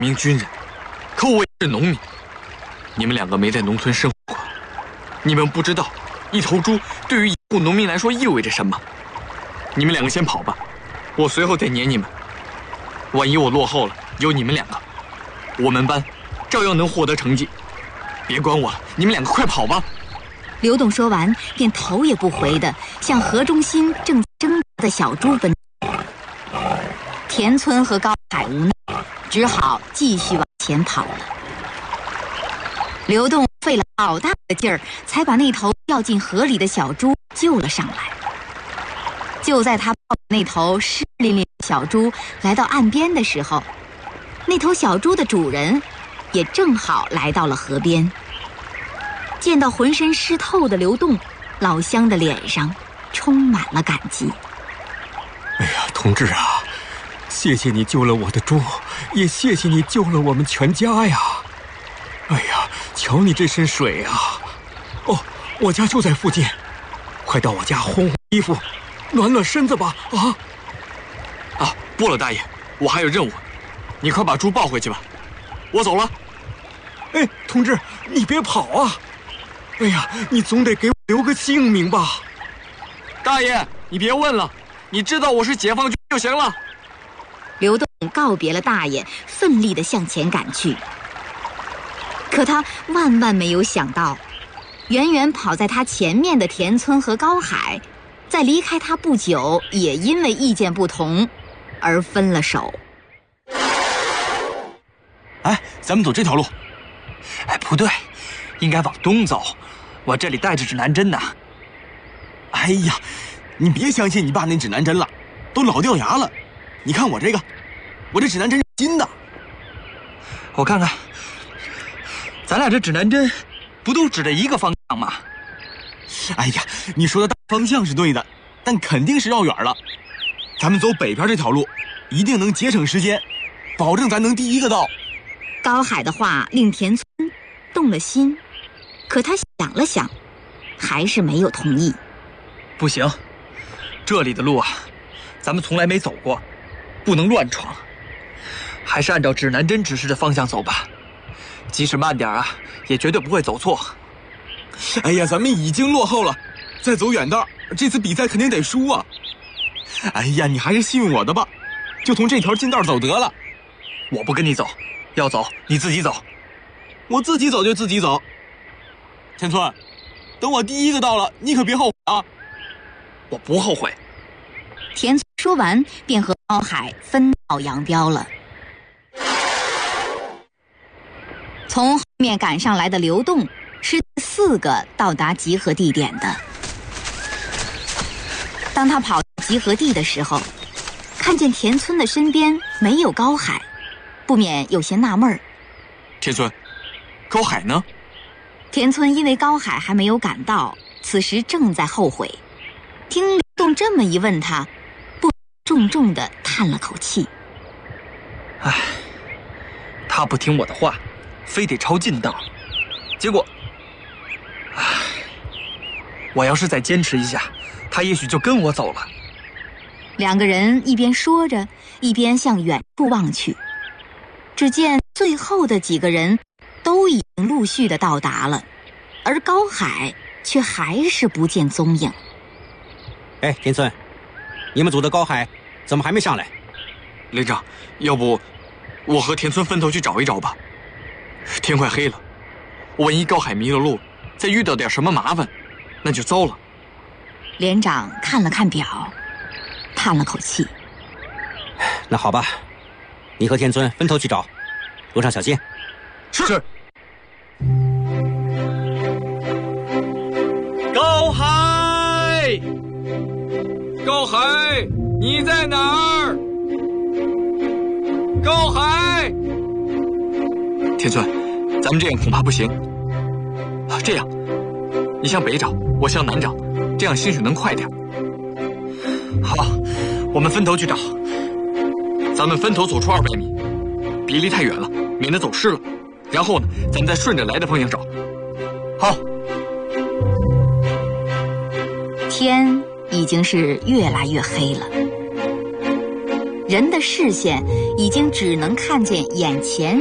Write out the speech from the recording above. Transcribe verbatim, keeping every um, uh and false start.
名军人，可我也是农民。你们两个没在农村生活，你们不知道一头猪对于一户农民来说意味着什么。你们两个先跑吧，我随后再撵你们。万一我落后了，有你们两个，我们班照样能获得成绩。别管我了，你们两个快跑吧！ 刘栋说完，便头也不回地向河中心正挣扎的小猪奔。田村和高海无奈，只好继续往前跑了。刘栋费了好大的劲儿，才把那头掉进河里的小猪救了上来。就在他抱着那头湿淋淋的小猪来到岸边的时候，那头小猪的主人也正好来到了河边。见到浑身湿透的刘栋，老乡的脸上充满了感激。 哎呀，同志啊，谢谢你救了我的猪，也谢谢你救了我们全家呀！哎呀，瞧你这身水啊！哦，我家就在附近，快到我家烘烘衣服，暖暖身子吧！啊！ 啊，不了，大爷，我还有任务，你快把猪抱回去吧，我走了。 哎，同志，你别跑啊！哎呀，你总得给我留个性命吧！ 大爷，你别问了，你知道我是解放军就行了。 刘栋告别了大爷，奋力地向前赶去。可他万万没有想到，远远跑在他前面的田村和高海，在离开他不久，也因为意见不同而分了手。 哎，咱们走这条路。哎，不对，应该往东走。我这里带着指南针呢。哎呀，你别相信你爸那指南针了，都老掉牙了。你看我这个，我这指南针是新的。我看看，咱俩这指南针不都指着一个方向吗？哎呀，你说的大方向是对的，但肯定是绕远了。咱们走北边这条路，一定能节省时间，保证咱能第一个到。 高海的话令田村动了心，可他想了想，还是没有同意。 不行，这里的路啊，咱们从来没走过，不能乱闯，还是按照指南针指示的方向走吧。即使慢点啊，也绝对不会走错。哎呀，咱们已经落后了，再走远道，这次比赛肯定得输啊！哎呀，你还是信我的吧，就从这条近道走得了。我不跟你走，要走你自己走。我自己走就自己走。田村，等我第一个到了，你可别后悔啊！我不后悔。 田村说完，便和高海分道扬镳了。从后面赶上来的刘栋是第四个到达集合地点的。当他跑到集合地的时候，看见田村的身边没有高海，不免有些纳闷儿。 田村，高海呢？ 田村因为高海还没有赶到，此时正在后悔。听刘栋这么一问他，不重重地叹了口气。 唉，他不听我的话，非得抄近道，结果，唉，我要是再坚持一下，他也许就跟我走了。 两个人一边说着，一边向远处望去。只见最后的几个人都已经陆续的到达了，而高海却还是不见踪影。 哎，田村，你们组的高海怎么还没上来？ 连长，要不我和田村分头去找一找吧。天快黑了，万一高海迷了路，再遇到点什么麻烦，那就糟了。 连长看了看表，叹了口气。 那好吧，你和田村分头去找，路上小心。 是。 是。高海，高海，你在哪儿？高海， 田村，咱们这样恐怕不行。啊，这样，你向北找，我向南找，这样兴许能快点。 好，我们分头去找。 咱们分头走出二百米，别离太远了，免得走失了。然后呢，咱们再顺着来的方向找。 好。 天已经是越来越黑了， 人的视线已经只能看见眼前